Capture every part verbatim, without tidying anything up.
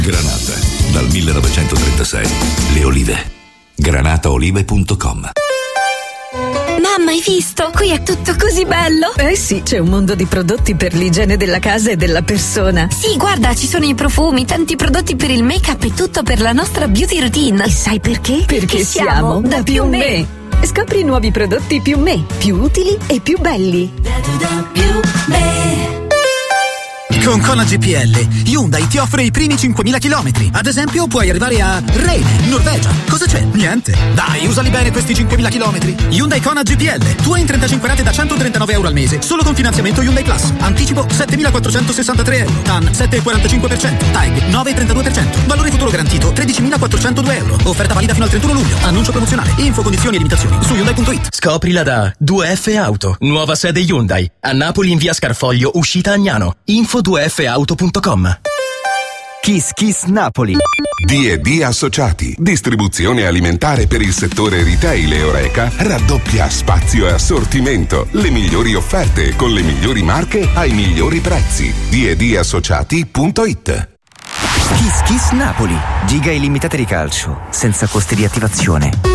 Granata, dal millenovecentotrentasei. Le olive. granataolive punto com. Mamma, hai visto? Qui è tutto così bello! Eh sì, c'è un mondo di prodotti per l'igiene della casa e della persona. Sì, guarda, ci sono i profumi, tanti prodotti per il make-up e tutto per la nostra beauty routine. E sai perché? Perché, Perché siamo, siamo da Più Me. Scopri nuovi prodotti Più Me, più utili e più belli. Da, da, Più Me. Con Kona G P L, Hyundai ti offre i primi cinquemila chilometri. Ad esempio, puoi arrivare a Rene, Norvegia. Cosa c'è? Niente. Dai, usali bene questi cinquemila chilometri. Hyundai Kona G P L, tu hai in trentacinque rate da centotrentanove euro al mese, solo con finanziamento Hyundai Plus. Anticipo settemilaquattrocentosessantatré euro, T A N sette virgola quarantacinque per cento, T A G nove virgola trentadue per cento. Valore futuro garantito tredicimilaquattrocentodue euro. Offerta valida fino al trentuno luglio. Annuncio promozionale. Info, condizioni e limitazioni su Hyundai punto it. Scoprila da due F Auto, nuova sede Hyundai. A Napoli in via Scarfoglio, uscita Agnano. Info due F auto punto com. Kiss Kiss Napoli. D e D Associati, distribuzione alimentare per il settore retail e Horeca, raddoppia spazio e assortimento, le migliori offerte con le migliori marche ai migliori prezzi. D e D Associati punto it. Kiss Kiss Napoli, giga illimitate di calcio, senza costi di attivazione.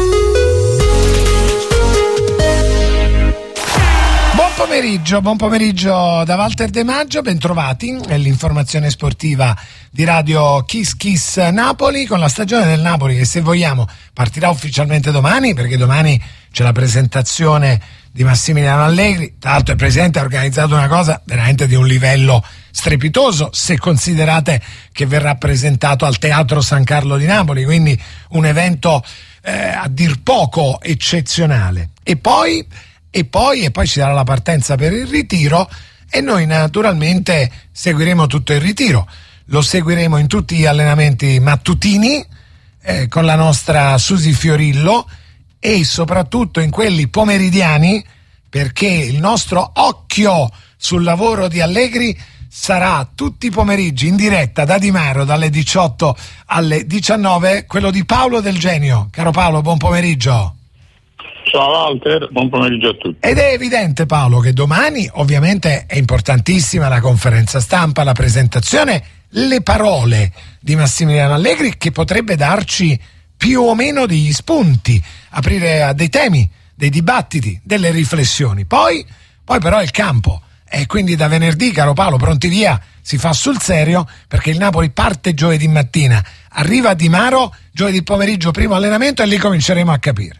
Buon pomeriggio, buon pomeriggio da Walter De Maggio, bentrovati, è l'informazione sportiva di Radio Kiss Kiss Napoli, con la stagione del Napoli che, se vogliamo, partirà ufficialmente domani, perché domani c'è la presentazione di Massimiliano Allegri. Tra l'altro il presidente ha organizzato una cosa veramente di un livello strepitoso, se considerate che verrà presentato al Teatro San Carlo di Napoli, quindi un evento eh, a dir poco eccezionale. E poi E poi, e poi ci sarà la partenza per il ritiro, e noi naturalmente seguiremo tutto il ritiro. Lo seguiremo in tutti gli allenamenti mattutini eh, con la nostra Susi Fiorillo, e soprattutto in quelli pomeridiani, perché il nostro occhio sul lavoro di Allegri sarà tutti i pomeriggi in diretta da Di Maro dalle diciotto alle diciannove, quello di Paolo Del Genio. Caro Paolo, buon pomeriggio. Ciao Walter, buon pomeriggio a tutti. Ed è evidente, Paolo, che domani ovviamente è importantissima la conferenza stampa, la presentazione, le parole di Massimiliano Allegri, che potrebbe darci più o meno degli spunti, aprire a dei temi, dei dibattiti, delle riflessioni. Poi, poi però il campo, e quindi da venerdì, caro Paolo, pronti via, si fa sul serio, perché il Napoli parte giovedì mattina, arriva a Di Maro giovedì pomeriggio, primo allenamento, e lì cominceremo a capire.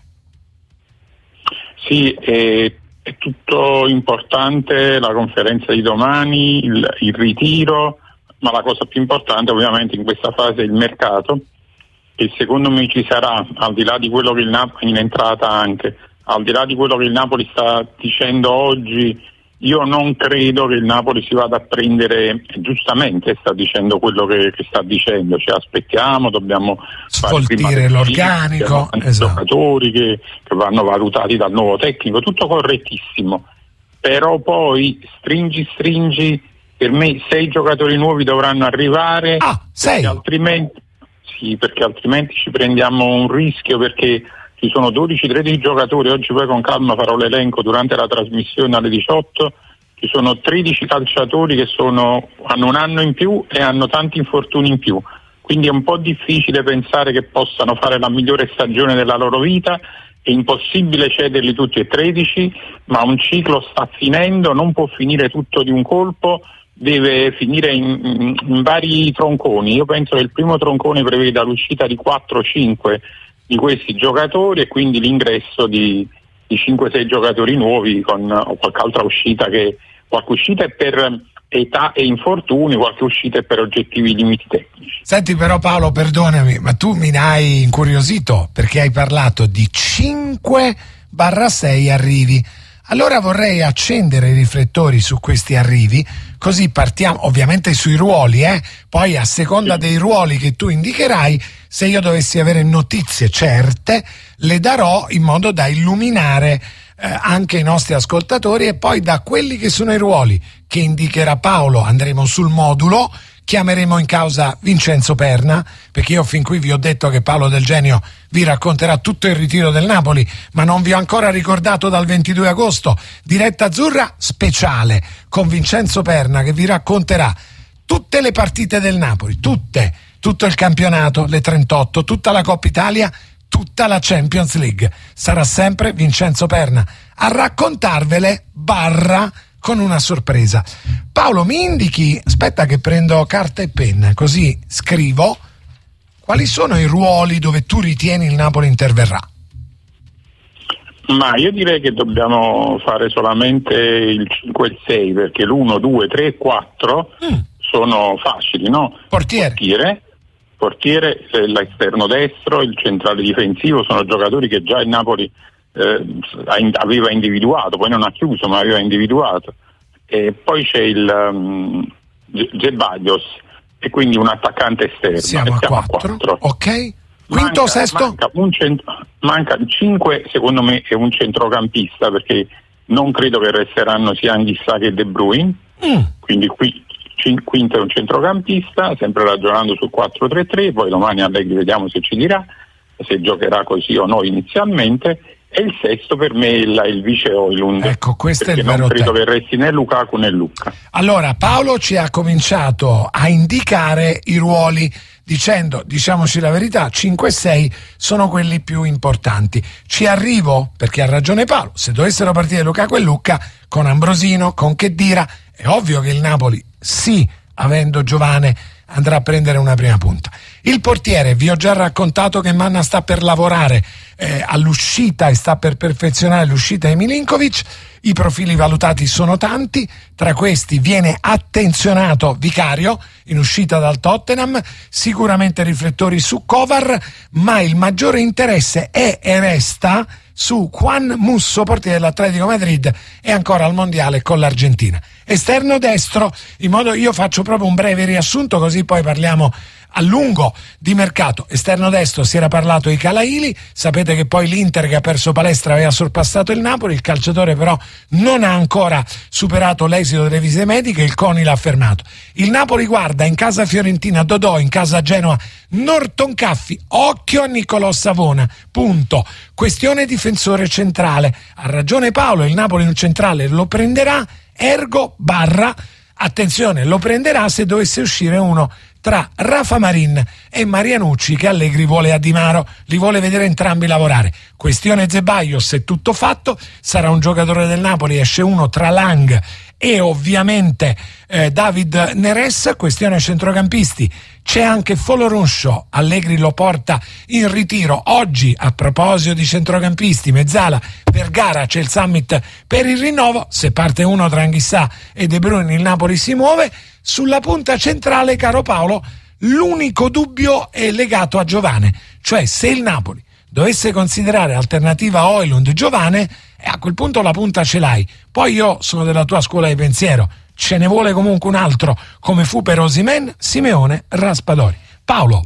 Sì, è, è tutto importante, la conferenza di domani, il, il ritiro, ma la cosa più importante ovviamente in questa fase è il mercato, che secondo me ci sarà, al di là di quello che il Napoli, in entrata anche, al di là di quello che il Napoli sta dicendo oggi. Io non credo che il Napoli si vada a prendere, giustamente sta dicendo quello che, che sta dicendo, ci aspettiamo, dobbiamo sfoltire l'organico, esatto. Giocatori che, che vanno valutati dal nuovo tecnico, tutto correttissimo, però poi stringi stringi, per me sei giocatori nuovi dovranno arrivare, ah, sei. Perché altrimenti, sì, perché altrimenti ci prendiamo un rischio, perché ci sono dodici tredici giocatori, oggi poi con calma farò l'elenco durante la trasmissione alle diciotto, ci sono tredici calciatori che sono, hanno un anno in più e hanno tanti infortuni in più, quindi è un po' difficile pensare che possano fare la migliore stagione della loro vita, è impossibile cederli tutti e tredici, ma un ciclo sta finendo, non può finire tutto di un colpo, deve finire in, in, in vari tronconi. Io penso che il primo troncone preveda l'uscita di quattro cinque di questi giocatori e quindi l'ingresso di, di cinque sei giocatori nuovi, con o qualche altra uscita, che qualche uscita è per età e infortuni, qualche uscita è per oggettivi limiti tecnici. Senti però Paolo, perdonami, ma tu mi hai incuriosito, perché hai parlato di cinque sei arrivi. Allora vorrei accendere i riflettori su questi arrivi, così partiamo ovviamente sui ruoli, eh? Poi a seconda dei ruoli che tu indicherai, se io dovessi avere notizie certe, le darò in modo da illuminare eh, anche i nostri ascoltatori, e poi da quelli che sono i ruoli che indicherà Paolo andremo sul modulo, chiameremo in causa Vincenzo Perna, perché io fin qui vi ho detto che Paolo Del Genio vi racconterà tutto il ritiro del Napoli, ma non vi ho ancora ricordato dal ventidue agosto, diretta azzurra speciale con Vincenzo Perna, che vi racconterà tutte le partite del Napoli, tutte, tutto il campionato, le trentotto, tutta la Coppa Italia, tutta la Champions League. Sarà sempre Vincenzo Perna a raccontarvele, barra con una sorpresa. Paolo, mi indichi, aspetta che prendo carta e penna, così scrivo, quali sono i ruoli dove tu ritieni il Napoli interverrà? Ma io direi che dobbiamo fare solamente il cinque e il sei, perché l'uno, due, tre e quattro mm. sono facili, no? Portiere. Portiere, portiere, l'esterno destro, il centrale difensivo, sono giocatori che già il Napoli eh, aveva individuato, poi non ha chiuso ma aveva individuato. E poi c'è il um, Zeballos e quindi un attaccante esterno. Siamo, a, siamo quattro. a quattro. Ok. Quinto, manca, sesto? Manca un centro, manca cinque, secondo me è un centrocampista, perché non credo che resteranno sia Anghissà che De Bruyne, mm. quindi qui cin, quinto è un centrocampista, sempre ragionando sul quattro tre tre, poi domani Allegri vediamo se ci dirà se giocherà così o no inizialmente, e il sesto per me è il, il vice Højlund. Ecco, questo è il non vero credo tema. che resti né Lukaku né Lucca. Allora, Paolo ci ha cominciato a indicare i ruoli dicendo, diciamoci la verità, cinque e sei sono quelli più importanti. Ci arrivo, perché ha ragione Paolo, se dovessero partire Lukaku e Lucca, con Ambrosino, con Khedira, è ovvio che il Napoli, sì, avendo Giovane, andrà a prendere una prima punta. Il portiere, vi ho già raccontato che Manna sta per lavorare eh, all'uscita e sta per perfezionare l'uscita di Milinkovic. I profili valutati sono tanti, tra questi viene attenzionato Vicario in uscita dal Tottenham, sicuramente riflettori su Kovar, ma il maggiore interesse è e resta su Juan Musso, portiere dell'Atletico Madrid, e ancora al mondiale con l'Argentina. Esterno destro, in modo, io faccio proprio un breve riassunto così poi parliamo a lungo di mercato. Esterno destro si era parlato di Calaili, sapete che poi l'Inter, che ha perso palestra, aveva sorpassato il Napoli, il calciatore però non ha ancora superato l'esito delle visite mediche, il CONI l'ha fermato. Il Napoli guarda in casa Fiorentina Dodò, in casa Genoa Norton Caffi, occhio a Niccolò Savona, punto. Questione difensore centrale, ha ragione Paolo, il Napoli un centrale lo prenderà, ergo barra, attenzione, lo prenderà se dovesse uscire uno tra Rafa Marin e Marianucci, che Allegri vuole a Di Maro, li vuole vedere entrambi lavorare. Questione Zeballos, è tutto fatto, sarà un giocatore del Napoli, esce uno tra Lang e ovviamente eh, David Neres. Questione centrocampisti, c'è anche Folorunso, Allegri lo porta in ritiro oggi. A proposito di centrocampisti, mezzala, Vergara, c'è il summit per il rinnovo, se parte uno tra Anghissà e De Bruyne il Napoli si muove. Sulla punta centrale, caro Paolo, l'unico dubbio è legato a Giovane, cioè se il Napoli dovesse considerare alternativa a Højlund Giovane, e a quel punto la punta ce l'hai. Poi io sono della tua scuola di pensiero, ce ne vuole comunque un altro, come fu per Osimhen, Simeone, Raspadori. Paolo.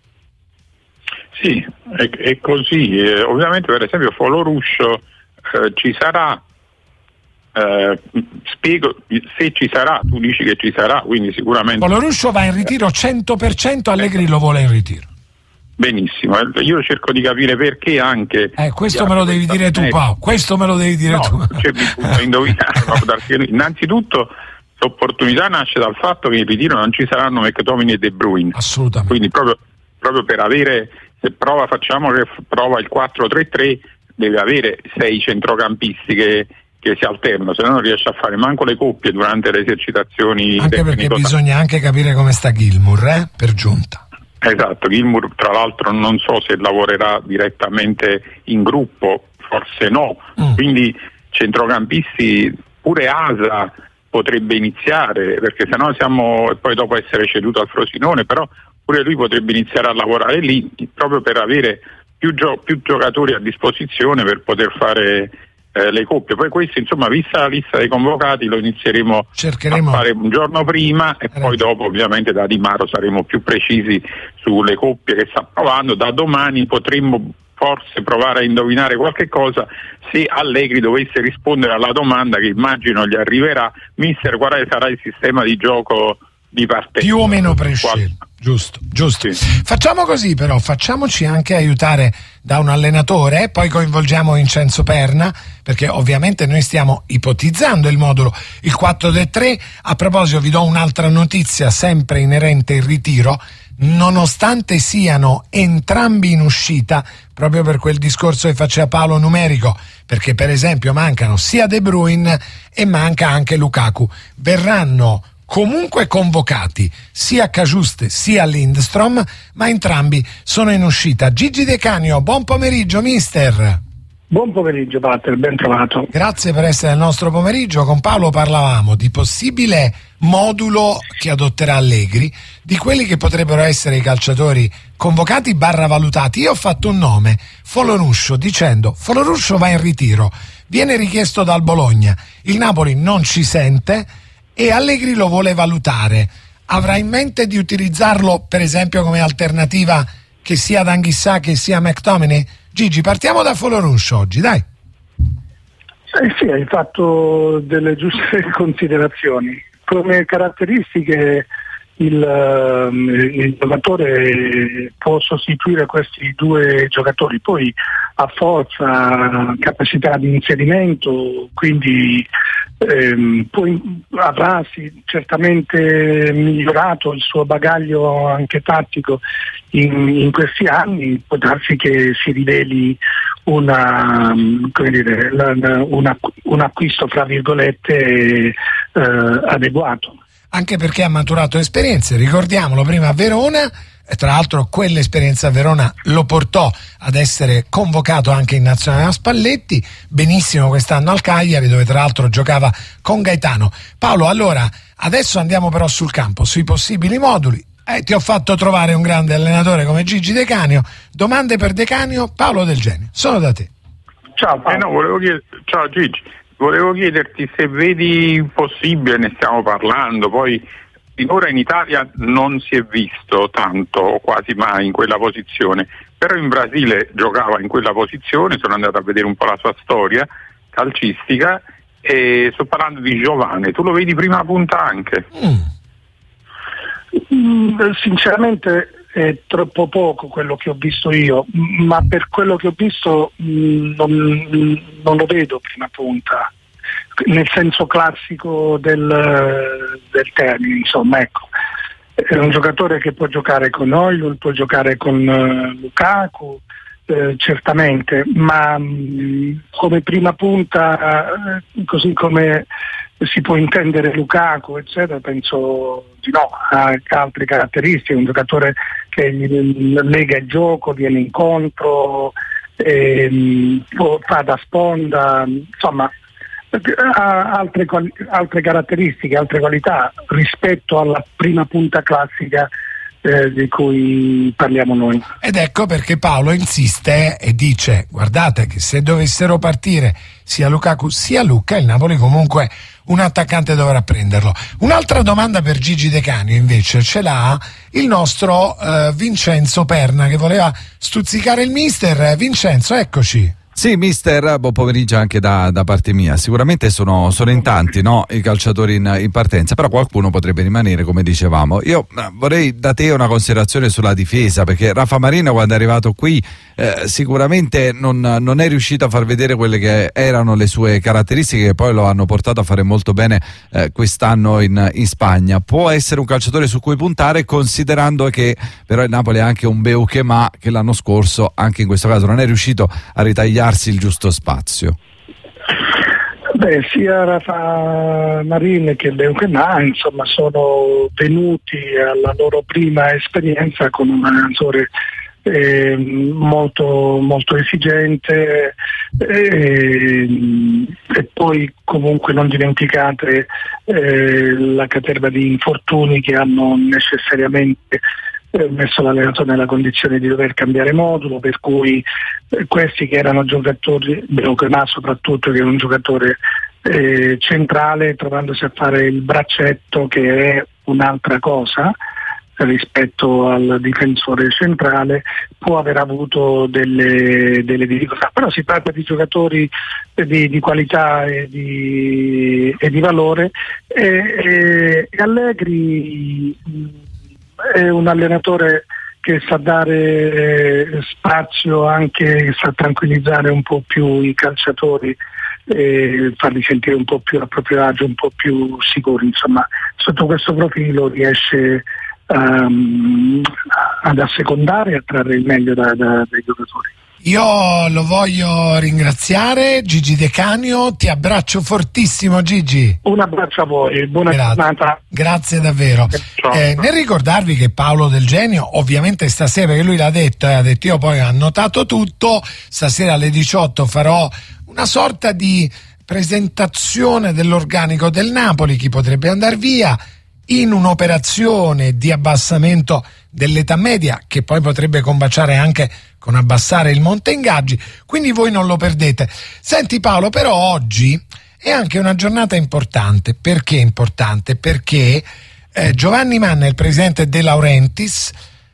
Sì, è, è così. Eh, ovviamente per esempio Foloruscio eh, ci sarà, eh, spiego, se ci sarà, tu dici che ci sarà, quindi sicuramente... Foloruscio va in ritiro cento per cento, Allegri lo vuole in ritiro. Benissimo, io cerco di capire perché anche... Eh, questo me lo devi dire tu, Paolo, questo me lo devi dire no, tu. C'è bisogno di indovinare. Innanzitutto l'opportunità nasce dal fatto che in ritiro non ci saranno McTominay e De Bruyne. Assolutamente. Quindi proprio, proprio per avere, se prova, facciamo che prova il quattro tre tre, deve avere sei centrocampisti che, che si alternano, se no non riesce a fare manco le coppie durante le esercitazioni. Anche perché bisogna anche capire come sta Gilmour, eh? Per giunta. Esatto, Gilmour tra l'altro non so se lavorerà direttamente in gruppo, forse no, mm. quindi centrocampisti, pure Asa potrebbe iniziare, perché sennò siamo, e poi dopo essere ceduto al Frosinone, però pure lui potrebbe iniziare a lavorare lì, proprio per avere più, gio- più giocatori a disposizione per poter fare eh, le coppie. Poi questo, insomma, vista la lista dei convocati, lo inizieremo Cercheremo. a fare un giorno prima e poi dopo ovviamente da Di Maro saremo più precisi sulle coppie che sta provando. Da domani potremmo forse provare a indovinare qualche cosa se Allegri dovesse rispondere alla domanda che immagino gli arriverà: mister, quale sarà il sistema di gioco di partenza? Più o meno prescelto. Giusto, giusto. Sì. Facciamo così però, facciamoci anche aiutare da un allenatore, poi coinvolgiamo Vincenzo Perna, perché ovviamente noi stiamo ipotizzando il modulo, il quattro tre tre. A proposito vi do un'altra notizia sempre inerente al ritiro: nonostante siano entrambi in uscita, proprio per quel discorso che faceva Paolo numerico, perché per esempio mancano sia De Bruyne e manca anche Lukaku. Verranno comunque convocati sia Cagiuste sia Lindstrom, ma entrambi sono in uscita. Gigi De Canio, buon pomeriggio mister. Buon pomeriggio Walter, ben trovato. Grazie per essere nel nostro pomeriggio. Con Paolo parlavamo di possibile modulo che adotterà Allegri, di quelli che potrebbero essere i calciatori convocati barra valutati. Io ho fatto un nome, Foloruscio, dicendo Foloruscio va in ritiro, viene richiesto dal Bologna, il Napoli non ci sente e Allegri lo vuole valutare. Avrà in mente di utilizzarlo per esempio come alternativa che sia ad Anghissà che sia a McTominay? Gigi, partiamo da Foloruscio oggi, dai. Eh sì, hai fatto delle giuste considerazioni. Come caratteristiche il, il giocatore può sostituire questi due giocatori, poi ha forza, capacità di inserimento, quindi ehm, poi avrà sì, certamente migliorato il suo bagaglio anche tattico in, in questi anni, può darsi che si riveli una, come dire, una, un acquisto fra virgolette eh, adeguato. Anche perché ha maturato esperienze, ricordiamolo, prima a Verona, e tra l'altro quell'esperienza a Verona lo portò ad essere convocato anche in nazionale a Spalletti, benissimo quest'anno al Cagliari, dove tra l'altro giocava con Gaetano. Paolo, allora adesso andiamo però sul campo, sui possibili moduli. Eh, ti ho fatto trovare un grande allenatore come Gigi De Canio. Domande per De Canio, Paolo Del Genio, sono da te. Ciao Paolo. Eh no, volevo chied- Ciao Gigi, volevo chiederti se vedi possibile, ne stiamo parlando, poi finora in Italia non si è visto tanto o quasi mai in quella posizione, però in Brasile giocava in quella posizione, sono andato a vedere un po' la sua storia calcistica e sto parlando di Giovane, tu lo vedi prima punta anche? Mm. Mm, sinceramente è troppo poco quello che ho visto io, ma per quello che ho visto mh, non, non lo vedo prima punta, nel senso classico del, del termine, insomma, ecco. È un giocatore che può giocare con Højlund, può giocare con uh, Lukaku, eh, certamente, ma mh, come prima punta, eh, così come si può intendere Lukaku, eccetera, penso di no, ha altre caratteristiche, un giocatore che lega il gioco, viene incontro, ehm, fa da sponda, insomma ha altre, altre caratteristiche, altre qualità rispetto alla prima punta classica eh, di cui parliamo noi. Ed ecco perché Paolo insiste e dice: guardate che se dovessero partire sia Lukaku sia Lucca, il Napoli comunque un attaccante dovrà prenderlo. Un'altra domanda per Gigi De Canio invece ce l'ha il nostro eh, Vincenzo Perna, che voleva stuzzicare il mister. Vincenzo, eccoci. Sì, mister, buon pomeriggio anche da, da parte mia. Sicuramente sono, sono in tanti, no, i calciatori in, in partenza, però qualcuno potrebbe rimanere, come dicevamo. Io eh, vorrei da te una considerazione sulla difesa, perché Rafa Marino, quando è arrivato qui, eh, sicuramente non, non è riuscito a far vedere quelle che erano le sue caratteristiche, che poi lo hanno portato a fare molto bene eh, quest'anno in, in Spagna. Può essere un calciatore su cui puntare, considerando che però il Napoli è anche un Beuquema che l'anno scorso, anche in questo caso, non è riuscito a ritagliare il giusto spazio. Beh, sia Rafa Marin che Beuquema insomma sono venuti alla loro prima esperienza con un allenatore eh, molto molto esigente eh, e poi comunque non dimenticate eh, la caterva di infortuni che hanno necessariamente messo l'allenatore nella condizione di dover cambiare modulo, per cui eh, questi che erano giocatori, Beuquema soprattutto, che è un giocatore eh, centrale, trovandosi a fare il braccetto, che è un'altra cosa rispetto al difensore centrale, può aver avuto delle, delle difficoltà, però si tratta di giocatori di, di qualità e di, e di valore e, e, e Allegri è un allenatore che sa dare spazio, anche sa tranquillizzare un po' più i calciatori e farli sentire un po' più a proprio agio, un po' più sicuri, insomma sotto questo profilo riesce um, ad assecondare e a trarre il meglio da, da, dai giocatori. Io lo voglio ringraziare, Gigi De Canio, ti abbraccio fortissimo Gigi. Un abbraccio a voi, buona Grazie. giornata. Grazie davvero. Eh, nel ricordarvi che Paolo Del Genio, ovviamente stasera, perché lui l'ha detto, eh, ha detto io poi ho annotato tutto, stasera alle diciotto farò una sorta di presentazione dell'organico del Napoli, chi potrebbe andare via, in un'operazione di abbassamento dell'età media che poi potrebbe combaciare anche con abbassare il monte ingaggi, quindi voi non lo perdete. Senti Paolo, però oggi è anche una giornata importante. Perché importante? Perché eh, Giovanni Manna e il presidente De Laurentiis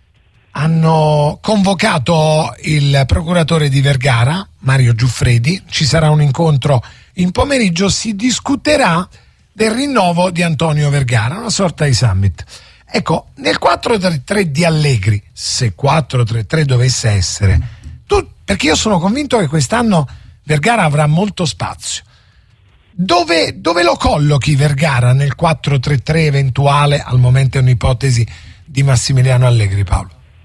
hanno convocato il procuratore di Vergara, Mario Giuffredi, ci sarà un incontro in pomeriggio, si discuterà del rinnovo di Antonio Vergara, una sorta di summit. Ecco, nel quattro tre tre di Allegri, se quattro tre tre dovesse essere, tu, perché io sono convinto che quest'anno Vergara avrà molto spazio, dove, dove lo collochi Vergara nel quattro tre tre eventuale? Al momento è un'ipotesi di Massimiliano Allegri, Paolo.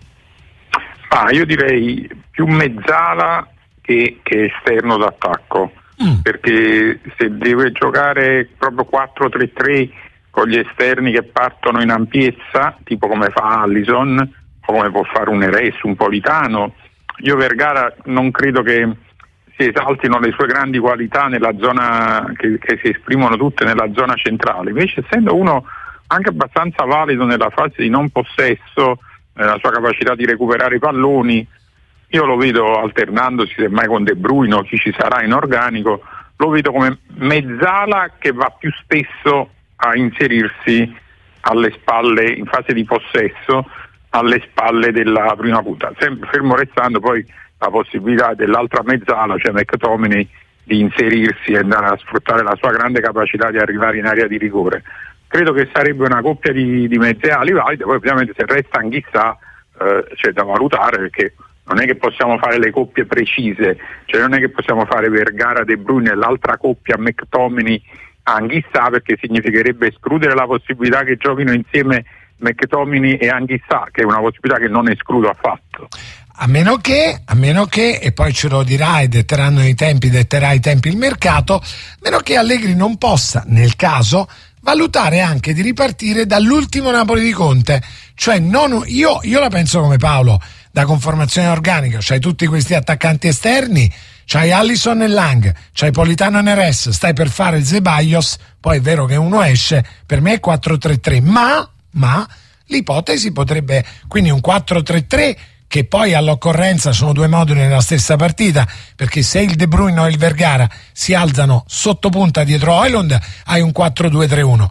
Ah, io direi più mezzala che, che esterno d'attacco, mm. perché se deve giocare proprio quattro tre tre con gli esterni che partono in ampiezza, tipo come fa Allison o come può fare un Eres, un Politano, io Vergara non credo che si esaltino le sue grandi qualità nella zona che, che si esprimono tutte nella zona centrale. Invece, essendo uno anche abbastanza valido nella fase di non possesso, nella sua capacità di recuperare i palloni, io lo vedo alternandosi semmai con De Bruyne o chi ci sarà in organico, lo vedo come mezzala che va più spesso a inserirsi alle spalle, in fase di possesso, alle spalle della prima punta, sempre fermo restando poi la possibilità dell'altra mezzala, cioè McTominay, di inserirsi e andare a sfruttare la sua grande capacità di arrivare in area di rigore. Credo che sarebbe una coppia di, di mezze ali valide, poi ovviamente se resta Anghissà eh, c'è da valutare, perché non è che possiamo fare le coppie precise, cioè non è che possiamo fare Vergara De Bruyne e l'altra coppia McTominay Anghissà, perché significherebbe escludere la possibilità che giochino insieme McTominay e Anghissà, che è una possibilità che non escludo affatto. A meno che, a meno che, e poi ce lo dirai, detteranno i tempi, detterà i tempi il mercato, a meno che Allegri non possa, nel caso, valutare anche di ripartire dall'ultimo Napoli di Conte. Cioè, non, io, io la penso come Paolo, da conformazione organica, c'hai tutti questi attaccanti esterni, c'hai Allison e Lang, c'hai Politano e Neres, stai per fare il Ceballos, poi è vero che uno esce, per me è quattro tre tre, ma, ma l'ipotesi potrebbe, quindi un quattro tre tre che poi all'occorrenza sono due moduli nella stessa partita, perché se il De Bruyne o il Vergara si alzano sotto punta dietro Højlund hai un quattro due tre uno.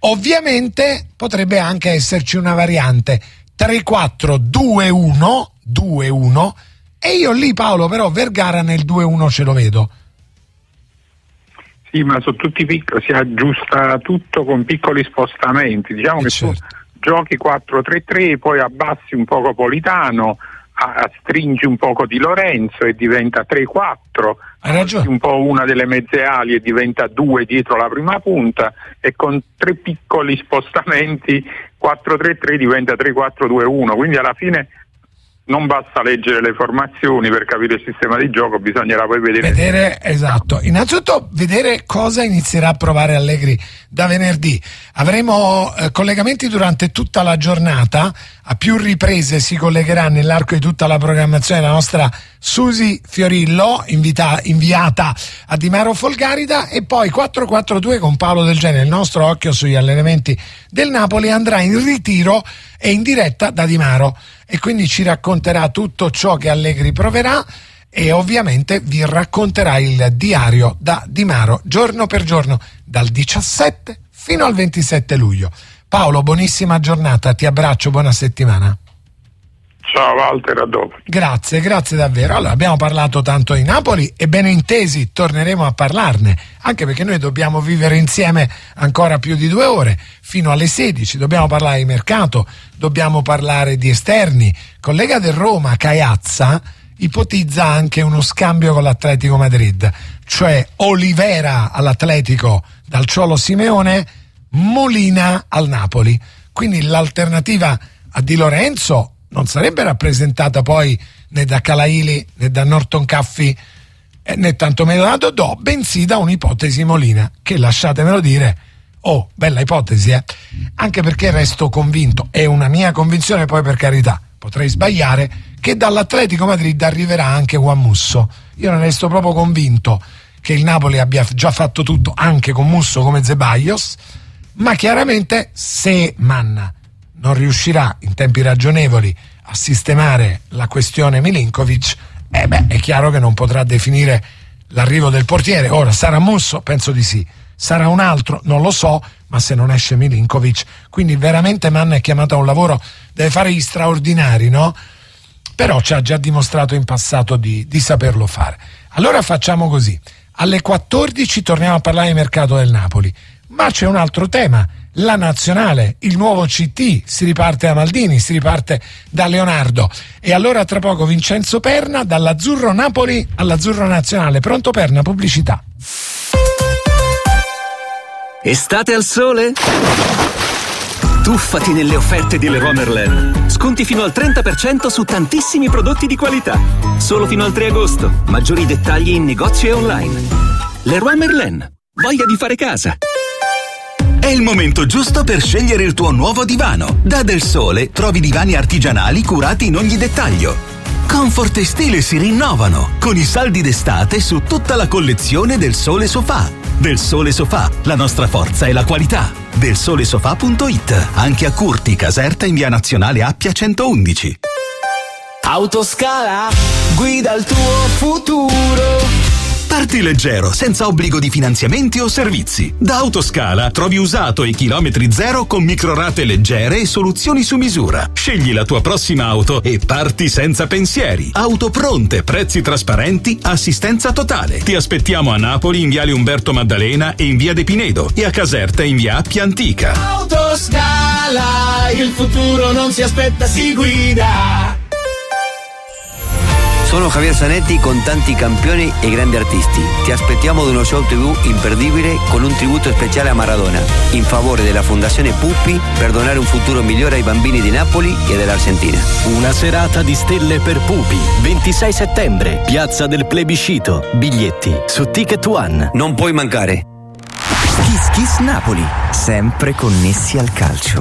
Ovviamente potrebbe anche esserci una variante tre quattro due uno due uno, e io lì, Paolo, però Vergara nel due uno ce lo vedo. Sì, ma sono tutti piccoli, si aggiusta tutto con piccoli spostamenti, diciamo, e che certo. Tu giochi quattro tre tre, poi abbassi un poco Politano, a, stringi un poco Di Lorenzo e diventa tre quattro, un po' una delle mezze ali e diventa due dietro la prima punta, e con tre piccoli spostamenti quattro tre tre diventa tre quattro due uno, quindi alla fine non basta leggere le formazioni per capire il sistema di gioco, bisognerà poi vedere. Vedere, esatto. Innanzitutto vedere cosa inizierà a provare Allegri da venerdì. Avremo eh, collegamenti durante tutta la giornata, a più riprese si collegherà nell'arco di tutta la programmazione la nostra Susi Fiorillo, invita, inviata a Di Maro Folgarida, e poi quattro quattro due con Paolo Del Genio, il nostro occhio sugli allenamenti del Napoli, andrà in ritiro e in diretta da Di Maro, e quindi ci racconterà tutto ciò che Allegri proverà e ovviamente vi racconterà il diario da Di Maro giorno per giorno dal diciassette fino al ventisette luglio. Paolo, buonissima giornata, ti abbraccio, buona settimana. Ciao Walter, a dopo. Grazie, grazie davvero. Allora, abbiamo parlato tanto di Napoli e bene intesi torneremo a parlarne, anche perché noi dobbiamo vivere insieme ancora più di due ore, fino alle sedici. Dobbiamo parlare di mercato, dobbiamo parlare di esterni. Collega del Roma, Caiazza, ipotizza anche uno scambio con l'Atletico Madrid, cioè Olivera all'Atletico dal Cholo Simeone, Molina al Napoli. quindi l'alternativa a Di Lorenzo non sarebbe rappresentata poi né da Calaili né da Norton Caffey eh, né tantomeno da Dodò, bensì da un'ipotesi Molina che, lasciatemelo dire, oh, bella ipotesi, eh? Anche perché resto convinto, è una mia convinzione, poi per carità potrei sbagliare, che dall'Atletico Madrid arriverà anche Juan Musso. Io ne resto proprio convinto che il Napoli abbia già fatto tutto anche con Musso come Ceballos, ma chiaramente se Manna non riuscirà in tempi ragionevoli a sistemare la questione Milinkovic, eh beh, è chiaro che non potrà definire l'arrivo del portiere. Ora, sarà Musso? Penso di sì. Sarà un altro? Non lo so, ma se non esce Milinkovic, quindi veramente Manna è chiamato a un lavoro, deve fare gli straordinari, no? Però ci ha già dimostrato in passato di, di saperlo fare. Allora facciamo così, alle quattordici torniamo a parlare di mercato del Napoli, ma c'è un altro tema, la nazionale, il nuovo C T, si riparte da Maldini, si riparte da Leonardo, e allora tra poco Vincenzo Perna dall'Azzurro Napoli all'Azzurro Nazionale. Pronto Perna, pubblicità. Estate al sole? Tuffati nelle offerte di Leroy Merlin. Sconti fino al trenta per cento su tantissimi prodotti di qualità. Solo fino al tre agosto. Maggiori dettagli in negozio e online. Leroy Merlin. Voglia di fare casa. È il momento giusto per scegliere il tuo nuovo divano. Da Del Sole trovi divani artigianali curati in ogni dettaglio. Comfort e stile si rinnovano con i saldi d'estate su tutta la collezione Del Sole Sofà. Del Sole Sofà, la nostra forza è la qualità. del sole sofà punto it, anche a Curti, Caserta in via Nazionale Appia centoundici. Autoscala, guida il tuo futuro. Parti leggero, senza obbligo di finanziamenti o servizi. Da Autoscala trovi usato e chilometri zero con microrate leggere e soluzioni su misura. Scegli la tua prossima auto e parti senza pensieri. Auto pronte, prezzi trasparenti, assistenza totale. Ti aspettiamo a Napoli in viale Umberto Maddalena e in via De Pinedo, e a Caserta in via Appia Antica. Autoscala, il futuro non si aspetta, si guida. Sono Javier Zanetti con tanti campioni e grandi artisti. Ti aspettiamo ad uno show tivù imperdibile con un tributo speciale a Maradona, in favore della Fondazione Puppi, per donare un futuro migliore ai bambini di Napoli e dell'Argentina. Una serata di stelle per Pupi, ventisei settembre, Piazza del Plebiscito. Biglietti su Ticket One. Non puoi mancare. Kiss Kiss Napoli, sempre connessi al calcio.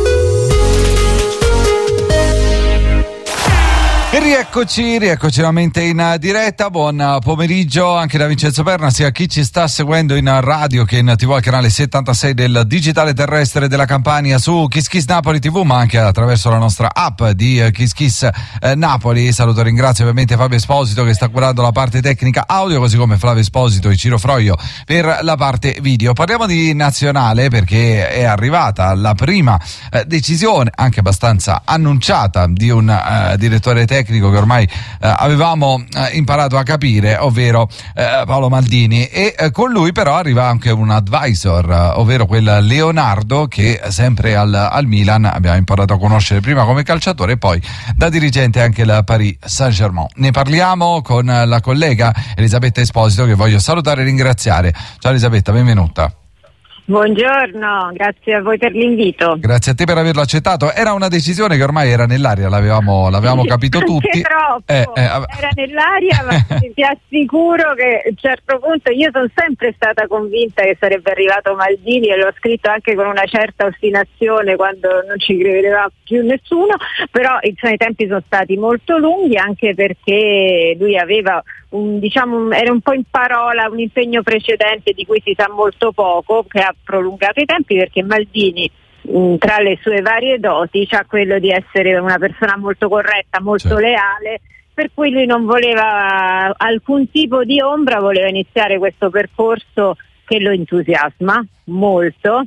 E rieccoci, rieccoci nuovamente in diretta. Buon pomeriggio anche da Vincenzo Perna, sia a chi ci sta seguendo in radio che in tivù al canale settantasei del digitale terrestre della Campania, su Kiss Kiss Napoli tivù, ma anche attraverso la nostra app di Kiss Kiss eh, Napoli. Saluto e ringrazio ovviamente Fabio Esposito che sta curando la parte tecnica audio, così come Flavio Esposito e Ciro Froio per la parte video. Parliamo di nazionale perché è arrivata la prima eh, decisione, anche abbastanza annunciata, di un eh, direttore tecnico tecnico che ormai eh, avevamo eh, imparato a capire, ovvero eh, Paolo Maldini, e eh, con lui però arriva anche un advisor, eh, ovvero quel Leonardo che sempre al, al Milan abbiamo imparato a conoscere prima come calciatore e poi da dirigente anche il Paris Saint-Germain. Ne parliamo con la collega Elisabetta Esposito, che voglio salutare e ringraziare. Ciao Elisabetta, benvenuta. Buongiorno, grazie a voi per l'invito. Grazie a te per averlo accettato. Era una decisione che ormai era nell'aria, l'avevamo, l'avevamo capito tutti. Troppo, eh, eh, era nell'aria, ma ti assicuro che a un certo punto io sono sempre stata convinta che sarebbe arrivato Maldini, e l'ho scritto anche con una certa ostinazione quando non ci credeva più nessuno, però insomma, i tempi sono stati molto lunghi, anche perché lui aveva un, diciamo, era un po' in parola un impegno precedente di cui si sa molto poco, che ha prolungato i tempi, perché Maldini mh, tra le sue varie doti c'ha quello di essere una persona molto corretta, molto certo. leale, per cui lui non voleva alcun tipo di ombra, voleva iniziare questo percorso che lo entusiasma molto,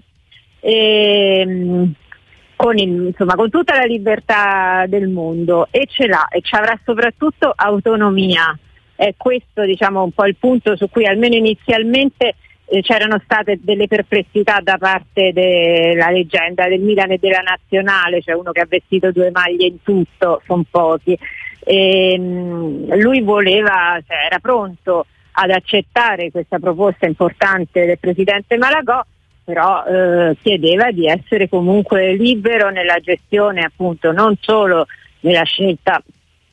e, mh, con, il, insomma, con tutta la libertà del mondo, e ce l'ha, e ci avrà soprattutto autonomia. È questo, diciamo, un po' il punto su cui almeno inizialmente eh, c'erano state delle perplessità da parte della leggenda del Milan e della Nazionale, cioè uno che ha vestito due maglie in tutto, sono pochi. E, mh, lui voleva, cioè, era pronto ad accettare questa proposta importante del presidente Malagò, però eh, chiedeva di essere comunque libero nella gestione, appunto, non solo nella scelta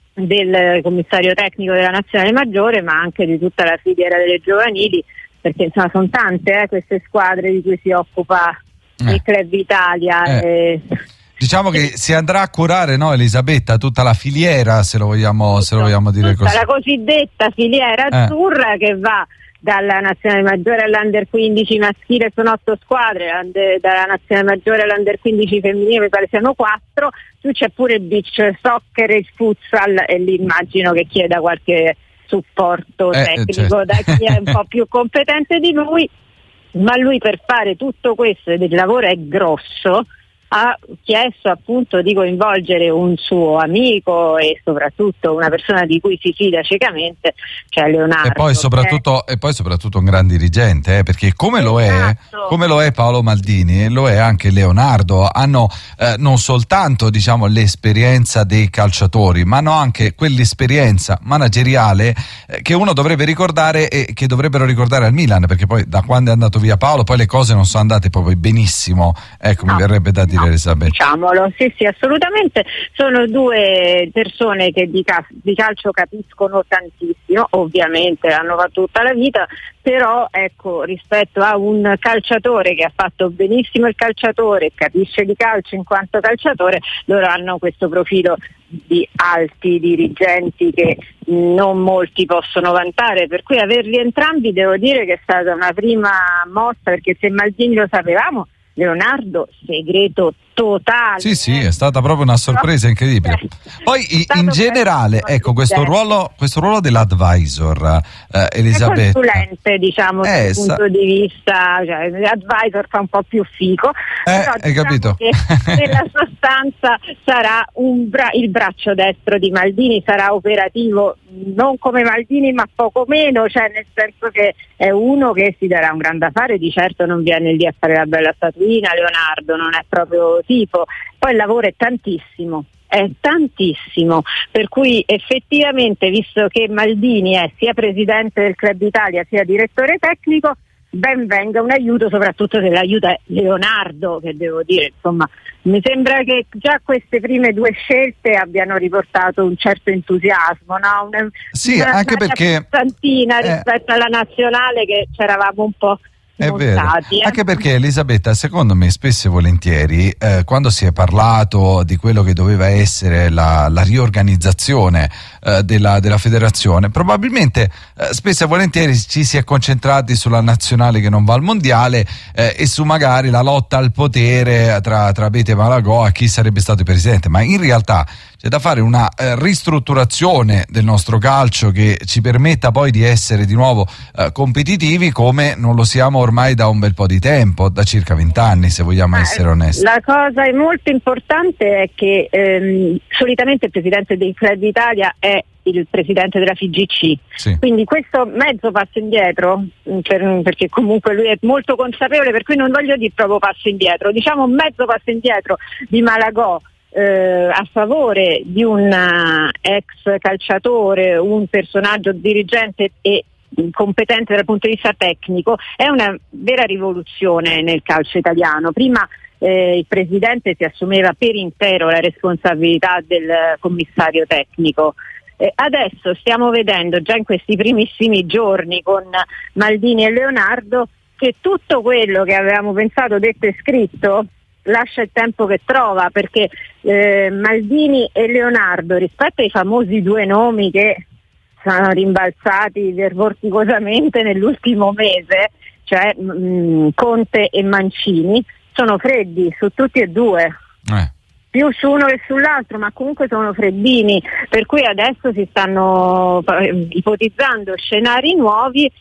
del commissario tecnico della nazionale maggiore, ma anche di tutta la filiera delle giovanili, perché insomma sono tante eh, queste squadre di cui si occupa eh. il Club Italia. Eh. E... Diciamo che si andrà a curare, no, Elisabetta, tutta la filiera, se lo vogliamo, se lo vogliamo dire tutta così. La cosiddetta filiera eh. azzurra, che va dalla nazionale maggiore all'Under quindici maschile, sono otto squadre, dalla nazionale maggiore all'Under quindici femminile mi pare siano quattro, tu c'è pure il beach soccer, il futsal, e lì immagino che chieda qualche supporto eh, tecnico certo. da chi è un po' più competente di lui, ma lui per fare tutto questo, ed il lavoro è grosso, ha chiesto appunto di coinvolgere un suo amico e soprattutto una persona di cui si fida ciecamente, cioè Leonardo. E poi soprattutto, eh. e poi soprattutto un gran dirigente, eh, perché come lo è, come lo è Paolo Maldini, lo è anche Leonardo. Hanno eh, non soltanto, diciamo, l'esperienza dei calciatori, ma hanno anche quell'esperienza manageriale eh, che uno dovrebbe ricordare e che dovrebbero ricordare al Milan, perché poi da quando è andato via Paolo poi le cose non sono andate proprio benissimo, ecco, no. mi verrebbe da dire. No, Elisabetta. Diciamolo, sì sì, assolutamente, sono due persone che di, ca- di calcio capiscono tantissimo, ovviamente l'hanno fatto tutta la vita, però ecco, rispetto a un calciatore che ha fatto benissimo il calciatore, capisce di calcio in quanto calciatore, loro hanno questo profilo di alti dirigenti che non molti possono vantare, per cui averli entrambi devo dire che è stata una prima mossa, perché se Maldini lo sapevamo, Leonardo segreto totale. Sì, sì, è stata proprio una sorpresa incredibile. Poi in generale, ecco, questo ruolo, questo ruolo dell'advisor, eh, Elisabetta. È consulente, diciamo, eh, dal sa- punto di vista, cioè, l'advisor fa un po' più fico, eh, però hai diciamo capito? che nella sostanza sarà un bra- il braccio destro di Maldini, sarà operativo non come Maldini ma poco meno, cioè nel senso che è uno che si darà un gran da fare, di certo non viene lì a fare la bella statuina, Leonardo non è proprio tipo, poi il lavoro è tantissimo, è tantissimo, per cui effettivamente, visto che Maldini è sia presidente del Club Italia sia direttore tecnico, ben venga un aiuto, soprattutto se l'aiuta Leonardo, che devo dire, insomma, mi sembra che già queste prime due scelte abbiano riportato un certo entusiasmo, no? Una, sì, una anche perché costantina eh, rispetto alla nazionale, che c'eravamo un po' È vero, montati, eh. Anche perché Elisabetta, secondo me spesso e volentieri eh, quando si è parlato di quello che doveva essere la, la riorganizzazione eh, della, della federazione, probabilmente eh, spesso e volentieri ci si è concentrati sulla nazionale che non va al mondiale eh, e su magari la lotta al potere tra, tra Abete e Malagò a chi sarebbe stato il presidente, ma in realtà c'è da fare una eh, ristrutturazione del nostro calcio che ci permetta poi di essere di nuovo eh, competitivi come non lo siamo ormai da un bel po' di tempo, da circa vent'anni, se vogliamo eh, essere onesti. La cosa molto importante è che ehm, solitamente il presidente del Club d'Italia è il presidente della F I G C, sì. Quindi questo mezzo passo indietro, per, perché comunque lui è molto consapevole, per cui non voglio dire proprio passo indietro, diciamo mezzo passo indietro di Malagò Eh, a favore di un uh, ex calciatore, un personaggio dirigente e competente dal punto di vista tecnico, è una vera rivoluzione nel calcio italiano. Prima eh, il presidente si assumeva per intero la responsabilità del commissario tecnico. Eh, adesso stiamo vedendo già in questi primissimi giorni con Maldini e Leonardo che tutto quello che avevamo pensato, detto e scritto lascia il tempo che trova, perché eh, Maldini e Leonardo, rispetto ai famosi due nomi che sono rimbalzati vorticosamente nell'ultimo mese, cioè mh, Conte e Mancini, sono freddi su tutti e due, eh. più su uno che sull'altro, ma comunque sono freddini, per cui adesso si stanno eh, ipotizzando scenari nuovi.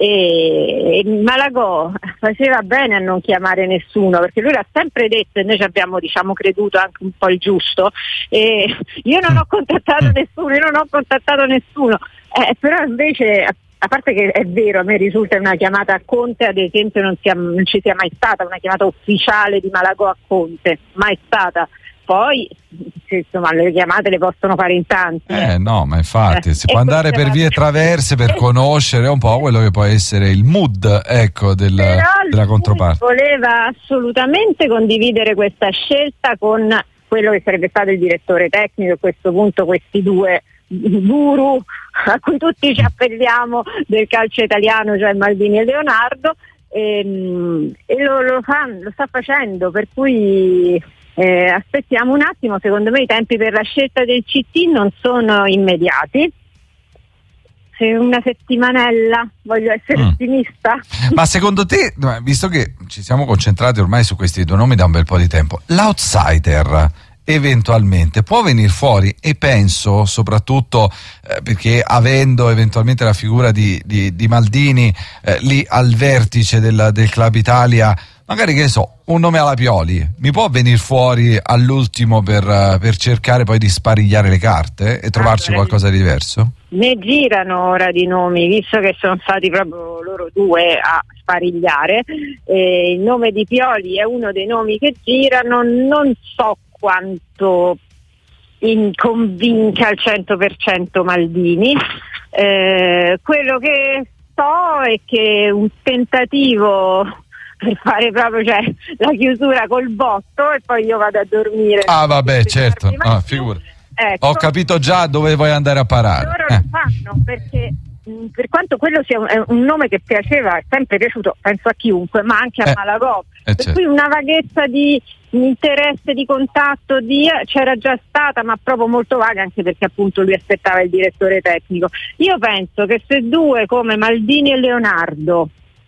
E Malagò faceva bene a non chiamare nessuno, perché lui l'ha sempre detto e noi ci abbiamo, diciamo, creduto anche un po' il giusto, e io non ho contattato nessuno, io non ho contattato nessuno eh, però invece, a parte che è vero, a me risulta una chiamata a Conte, ad esempio, non, sia, non ci sia mai stata una chiamata ufficiale di Malagò a Conte, mai stata, poi insomma le chiamate le possono fare in tanti. Eh no, ma infatti Eh, si può andare per vie traverse per conoscere un po' quello che può essere il mood, ecco, del, della controparte. Voleva assolutamente condividere questa scelta con quello che sarebbe stato il direttore tecnico, a questo punto questi due guru a cui tutti ci appelliamo del calcio italiano, cioè Maldini e Leonardo, e, e lo, lo, fa, lo sta facendo, per cui eh, aspettiamo un attimo. Secondo me i tempi per la scelta del C T non sono immediati, se una settimanella, voglio essere mm. ottimista. Ma secondo te, visto che ci siamo concentrati ormai su questi due nomi da un bel po' di tempo, l'outsider eventualmente può venire fuori? E penso soprattutto eh, perché avendo eventualmente la figura di, di, di Maldini eh, lì al vertice del, del Club Italia, magari, che ne so, un nome alla Pioli mi può venire fuori all'ultimo per, uh, per cercare poi di sparigliare le carte e trovarci allora, qualcosa di diverso? Ne girano ora di nomi, visto che sono stati proprio loro due a sparigliare. Eh, il nome di Pioli è uno dei nomi che girano, non so quanto in convinca al cento per cento Maldini. Eh, quello che so è che un tentativo per fare proprio, cioè, la chiusura col botto e poi io vado a dormire. Ah vabbè, certo, no, figura. Ecco, ho capito già dove vuoi andare a parare. Loro eh. lo fanno perché mh, per quanto quello sia un, un nome che piaceva, è sempre piaciuto, penso a chiunque, ma anche a eh. Malagò. Eh, per certo. cui una vaghezza di interesse, di contatto, di, c'era già stata, ma proprio molto vaga, anche perché appunto lui aspettava il direttore tecnico. Io penso che se due come Maldini e Leonardo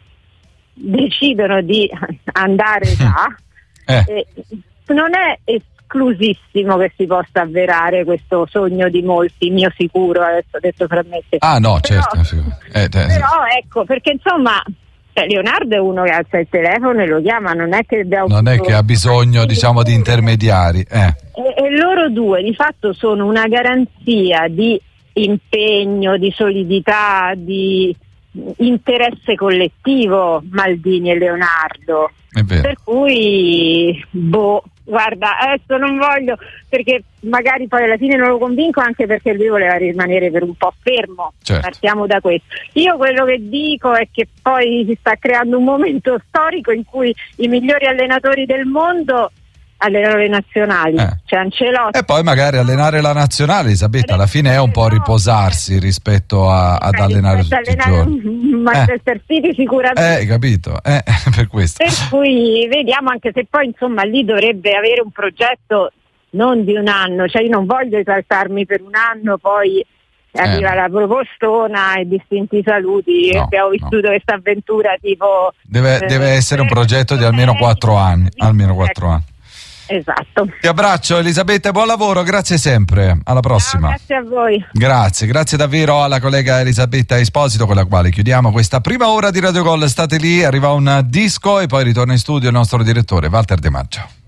decidono di andare là, eh. eh, non è esclusissimo che si possa avverare questo sogno di molti, mio sicuro, adesso detto fra me. Ah no, però, certo. Eh, però ecco, perché insomma cioè, Leonardo è uno che alza il telefono e lo chiama, non è che abbiamo non è che ha bisogno, diciamo, di intermediari. Eh. E, e loro due di fatto sono una garanzia di impegno, di solidità, di interesse collettivo, Maldini e Leonardo. È vero. Per cui boh, guarda, adesso non voglio, perché magari poi alla fine non lo convinco, anche perché lui voleva rimanere per un po' fermo. Certo. Partiamo da questo. Io quello che dico è che poi si sta creando un momento storico in cui i migliori allenatori del mondo allenano le nazionali, eh. c'è Ancelotti. E poi magari allenare la nazionale, Elisabetta, alla fine è un po' riposarsi rispetto a, ad allenare tutti i giorni. Manchester eh. City sicuramente. Eh, capito, eh, per questo. Per cui vediamo, anche se poi insomma lì dovrebbe avere un progetto non di un anno, cioè io non voglio esaltarmi per un anno, poi arriva eh. la propostona e distinti saluti, no, abbiamo vissuto no. questa avventura tipo... Deve, eh, deve essere un progetto di almeno quattro anni, almeno quattro anni. Esatto. Ti abbraccio Elisabetta e buon lavoro, grazie sempre, alla prossima. No, grazie a voi. Grazie, grazie davvero alla collega Elisabetta Esposito, con la quale chiudiamo questa prima ora di Radio Gol. State lì, arriva un disco e poi ritorna in studio il nostro direttore Walter De Maggio.